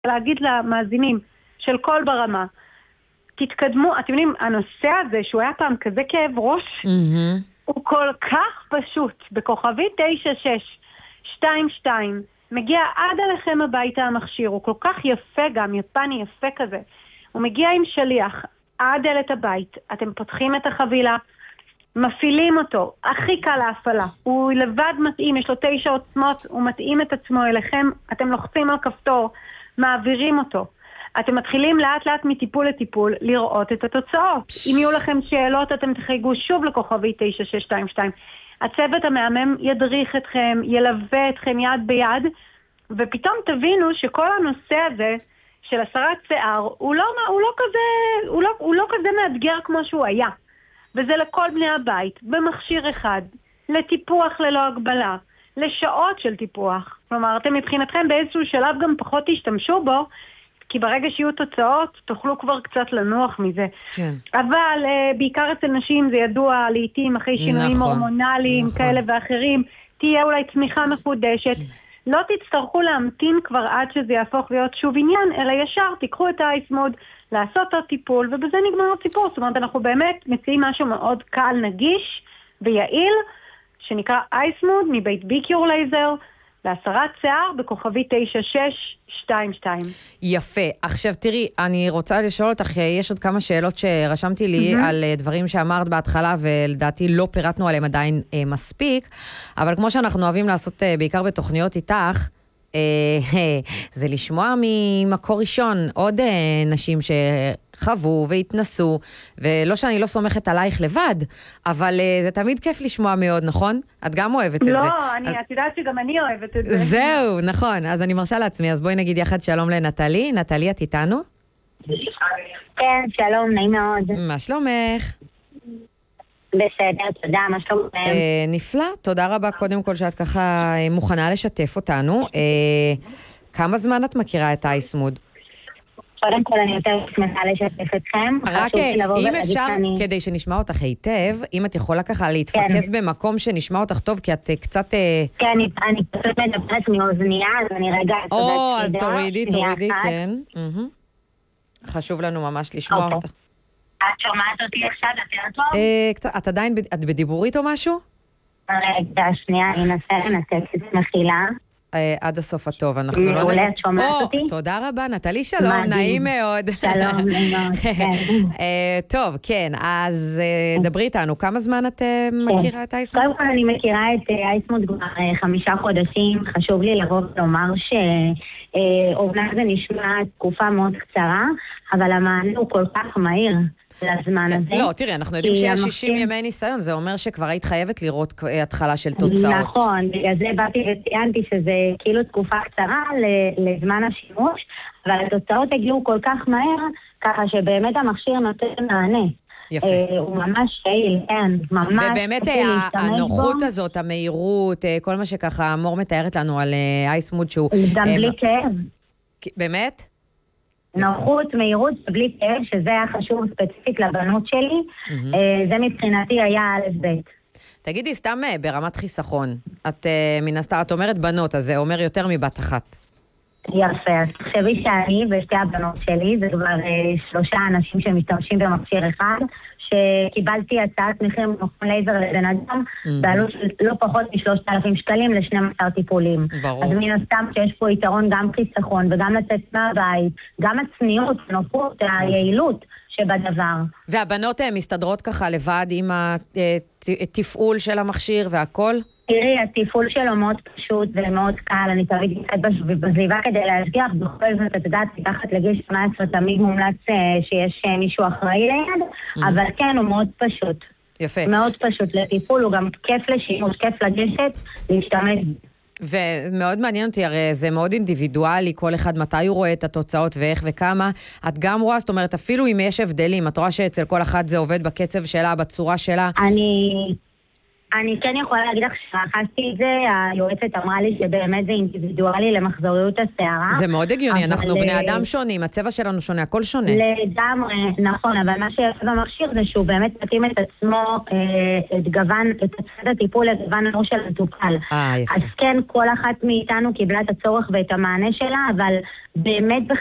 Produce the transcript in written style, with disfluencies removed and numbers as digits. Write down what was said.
להגיד למאזינים של כל ברמה, תתקדמו, אתם יודעים, הנושא הזה שהוא היה פעם כזה כאב ראש, הוא כל כך פשוט, בכוכבי 9622, מגיע עד אליכם הביתה המכשיר, הוא כל כך יפה גם, יפני יפה כזה, הוא מגיע עם שליח עד דלת הבית, אתם פותחים את החבילה, מפעילים אותו, הכי קל להפעלה, הוא לבד מתאים, יש לו 9 עוצמות, הוא מתאים את עצמו אליכם, אתם לוחצים על כפתור, מעבירים אותו, אתם מתחילים לאט לאט מטיפול לטיפול לראות את התוצאות. אם יהיו לכם שאלות אתם תחייגו שוב לכוכבי 9622. הצוות המאמן ידריך אתכם, ילווה אתכם יד ביד, ופתאום תבינו שכל הנושא הזה של הסרת שיער הוא לא כזה מאתגר כמו שהוא היה. וזה לכל בני הבית, במכשיר אחד, לטיפוח ללא הגבלה, לשעות של טיפוח. כלומר, אתם מבחינתכם באיזשהו שלב גם פחות תשתמשו בו, כי ברגע שיהיו תוצאות, תוכלו כבר קצת לנוח מזה. כן. אבל בעיקר אצל נשים זה ידוע לעתים אחרי שינויים הורמונליים כאלה ואחרים, תהיה אולי צמיחה מחודשת. לא תצטרכו להמתין כבר עד שזה יהפוך להיות שוב עניין, אלא ישר תיקחו את האייסמוד, לעשות עוד טיפול, ובזה נגמר הסיפור. זאת אומרת, אנחנו באמת מציעים משהו מאוד קל, נגיש ויעיל, שנקרא אייסמוד מבית ביקיור לייזר, להסרת שיער בכוכבי 9622. יפה. עכשיו תראי, אני רוצה לשאול אותך, יש עוד כמה שאלות שרשמתי לי על דברים שאמרת בהתחלה, ולדעתי לא פירטנו עליהם עדיין מספיק, אבל כמו שאנחנו אוהבים לעשות בעיקר בתוכניות איתך, זה לשמוע ממקור ראשון עוד נשים שחוו והתנסו, ולא שאני לא סומכת עלייך לבד, אבל זה תמיד כיף לשמוע מאוד, נכון? את גם אוהבת את זה. לא, את יודעת שגם אני אוהבת את זה. זהו, נכון, אז אני מרשה לעצמי, אז בואי נגיד יחד שלום לנטלי. נטלי, את איתנו? כן, שלום, נעים מאוד. מה שלומך? בסדר, תודה, מה שלומכם? נפלא, תודה רבה קודם כל שאת ככה מוכנה לשתף אותנו. כמה זמן את מכירה את אייסמוד? קודם כל אני יותר שמחה לשתף אתכם. רק אם אפשר, כדי שנשמע אותך היטב, אם את יכולה ככה להתפקס במקום שנשמע אותך טוב, כי את קצת... כן, אני פשוט מדברת מאוזנייה, אז אני רגע... אז תורידי, כן. חשוב לנו ממש לשמוע אותך. את שומעת אותי עכשיו יותר טוב? את עדיין, את בדיבורית או משהו? רגע, שנייה, אני אנסה לנתק את מחילה. עד הסוף הטוב, אנחנו לא... מעולה, את שומעת אותי? תודה רבה, נטלי, שלום, נעים מאוד. שלום, נעים מאוד, כן. טוב, כן, אז דברי איתנו, כמה זמן את מכירה את אייסמוד? קודם כל אני מכירה את אייסמוד כבר 5 חודשים, חשוב לי לבוא ולומר שאומנם זה נשמע תקופה מאוד קצרה, אבל המענה הוא כל כך מהיר. לזמן הזה. לא, תראי, אנחנו יודעים שיש 60 ימי ניסיון, זה אומר שכבר היית חייבת לראות התחלה של תוצאות. נכון, בגלל זה באתי וציינתי שזה כאילו תקופה קצרה לזמן השימוש, אבל התוצאות הגיעו כל כך מהר, ככה שבאמת המכשיר נותן מענה. יפה. הוא ממש פעיל, כן, ממש. ובאמת הנוחות הזאת, המהירות, כל מה שככה מור מתארת לנו על אייסמוד שהוא... גם בלי כאב. באמת? נוחות, מהירות, בלי כאב, שזה היה חשוב ספציפית לבנות שלי, זה מבחינתי היה א' ב'. תגידי, סתם ברמת חיסכון, את מן הסתם, את אומרת בנות, אז זה אומר יותר מבת אחת. יפה, אז תחשבי שאני ושתי הבנות שלי, זה כבר 3 אנשים שמשתמשים במכשיר אחד, שקיבלתי הצעת מחיר ממכון לייזר לבן אדם, בעלות של לא פחות מ3,000 שקלים ל12 טיפולים. ברור. אז מן הסתם שיש פה יתרון גם חיסכון, וגם לצאת מהבית, גם הצניעות, הנוחות, היעילות שבדבר. והבנות מסתדרות ככה לבד עם התפעול של המכשיר והכל? תראי, התפעול שלו מאוד פשוט ומאוד קל, אני תמיד נמצאת בסביבה כדי להשגיח, בכל זאת את יודעת, מתחת לגיל 18 תמיד מומלץ שיש מישהו אחראי ליד, אבל כן, הוא מאוד פשוט. יפה. מאוד פשוט לתפעול, הוא גם כיף לשימוש, כיף לגשת, להשתמש. ומאוד מעניין אותי, הרי זה מאוד אינדיבידואלי, כל אחד מתי הוא רואה את התוצאות ואיך וכמה. את גם רואה, זאת אומרת, אפילו אם יש הבדלים, את רואה שאצל כל אחד זה עובד בקצב שלה, בצורה שלה. אני כן יכולה להגיד לך שרכשתי את זה, היועצת אמרה לי שבאמת זה אינדיבידואלי למחזוריות השערה. זה מאוד הגיוני, אנחנו בני אדם שונים, הצבע שלנו שונה, הכל שונה. לגמרי, נכון, אבל מה שיפה במכשיר זה שהוא באמת מתאים את עצמו, את הצד הטיפול לגוון העור של המטופל. יפה. אז כן, כל אחת מאיתנו קיבלה את הצורך ואת המענה שלה, אבל באמת